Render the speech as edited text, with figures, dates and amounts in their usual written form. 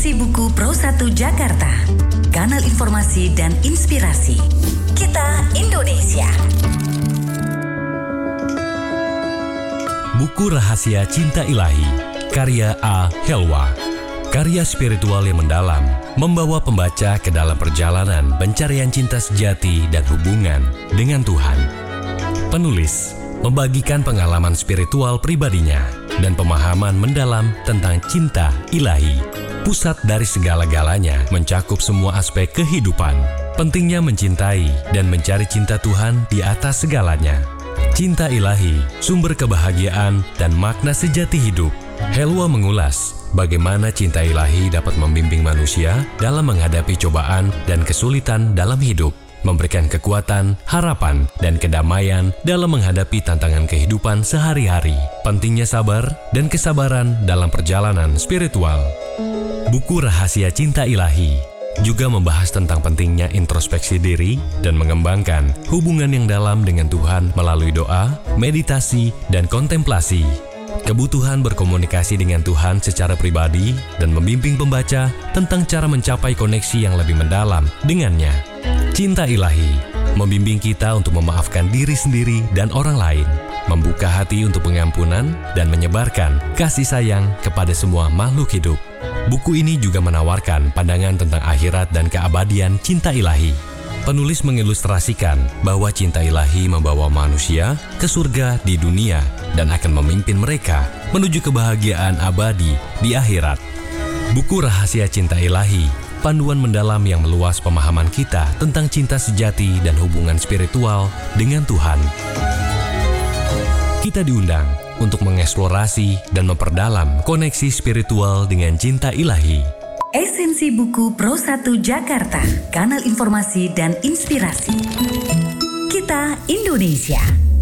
Esensi Buku Pro 1 Jakarta, kanal informasi dan inspirasi. Kita Indonesia. Buku Rahasia Cinta Ilahi, karya A. Helwa. Karya spiritual yang mendalam, membawa pembaca ke dalam perjalanan pencarian cinta sejati dan hubungan dengan Tuhan. Penulis membagikan pengalaman spiritual pribadinya dan pemahaman mendalam tentang cinta ilahi. Pusat dari segala-galanya mencakup semua aspek kehidupan. Pentingnya mencintai dan mencari cinta Tuhan di atas segalanya. Cinta ilahi, sumber kebahagiaan dan makna sejati hidup. Helwa mengulas bagaimana cinta ilahi dapat membimbing manusia dalam menghadapi cobaan dan kesulitan dalam hidup, memberikan kekuatan, harapan, dan kedamaian dalam menghadapi tantangan kehidupan sehari-hari. Pentingnya sabar dan kesabaran dalam perjalanan spiritual. Buku Rahasia Cinta Ilahi juga membahas tentang pentingnya introspeksi diri dan mengembangkan hubungan yang dalam dengan Tuhan melalui doa, meditasi, dan kontemplasi. Kebutuhan berkomunikasi dengan Tuhan secara pribadi dan membimbing pembaca tentang cara mencapai koneksi yang lebih mendalam dengannya. Cinta ilahi membimbing kita untuk memaafkan diri sendiri dan orang lain, membuka hati untuk pengampunan, dan menyebarkan kasih sayang kepada semua makhluk hidup. Buku ini juga menawarkan pandangan tentang akhirat dan keabadian cinta ilahi. Penulis mengilustrasikan bahwa cinta ilahi membawa manusia ke surga di dunia dan akan memimpin mereka menuju kebahagiaan abadi di akhirat. Buku Rahasia Cinta Ilahi, panduan mendalam yang meluas pemahaman kita tentang cinta sejati dan hubungan spiritual dengan Tuhan. Kita diundang untuk mengeksplorasi dan memperdalam koneksi spiritual dengan cinta ilahi. Esensi Buku Pro 1 Jakarta, kanal informasi dan inspirasi. Kita Indonesia.